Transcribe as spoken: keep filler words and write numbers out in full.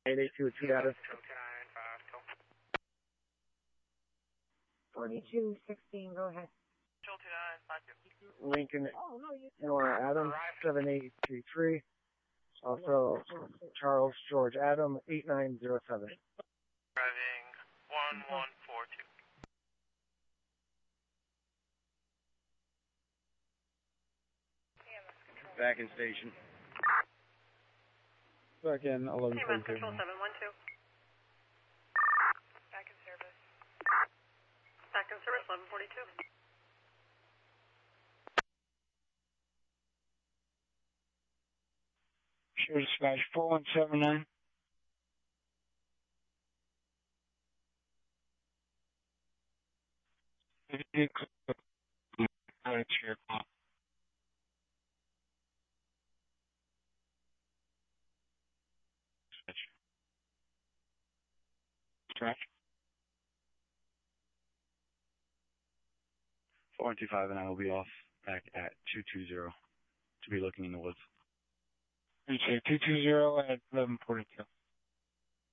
eight eight two two data. forty-two sixteen, go ahead. Lincoln, Nora Adam, seven eight three three. Also, Charles George Adam, eight nine zero seven. Driving one one four two. Back in station. Back in eleven T M S Control seven one two. Back in service. Back in service, eleven forty-two. Sure, dispatch four one seven nine. Correct. four one two five and I will be off back at two two zero to be looking in the woods. two two zero at eleven forty-two.